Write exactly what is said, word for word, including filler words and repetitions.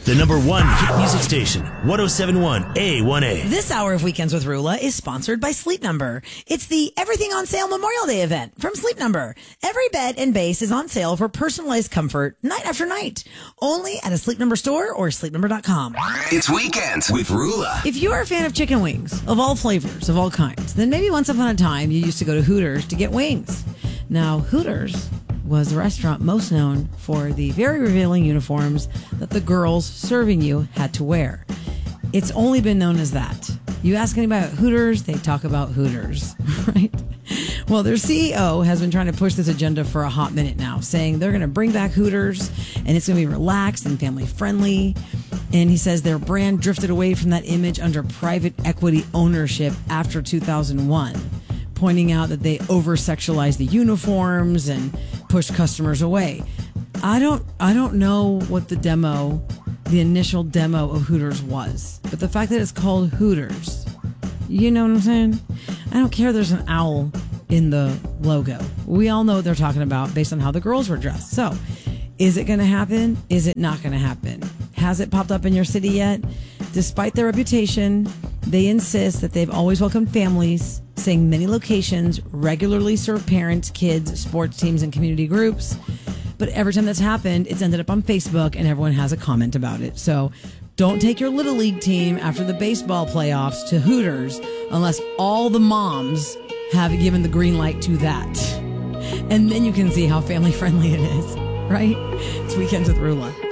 The number one hit music station, one oh seven point one A one A. This hour of Weekends with Rula is sponsored by Sleep Number. It's the Everything on Sale Memorial Day event from Sleep Number. Every bed and base is on sale for personalized comfort night after night. Only at a Sleep Number store or sleep number dot com. It's Weekends with Rula. If you are a fan of chicken wings, of all flavors, of all kinds, then maybe once upon a time you used to go to Hooters to get wings. Now, Hooters was the restaurant most known for the very revealing uniforms that the girls serving you had to wear. It's only been known as that. You ask anybody about Hooters, they talk about Hooters, right? Well, their C E O has been trying to push this agenda for a hot minute now, saying they're going to bring back Hooters and it's going to be relaxed and family friendly. And he says their brand drifted away from that image under private equity ownership after two thousand one, pointing out that they over-sexualized the uniforms and pushed customers away. I don't I don't know what the demo, the initial demo of Hooters was, but the fact that it's called Hooters, you know what I'm saying? I don't care there's an owl in the logo. We all know what they're talking about based on how the girls were dressed. So, is it going to happen? Is it not going to happen? Has it popped up in your city yet? Despite their reputation, they insist that they've always welcomed families, saying many locations regularly serve parents, kids, sports teams, and community groups. But every time that's happened, it's ended up on Facebook and everyone has a comment about it. So don't take your Little League team after the baseball playoffs to Hooters unless all the moms have given the green light to that. And then you can see how family friendly it is, right? It's Weekends with Rula.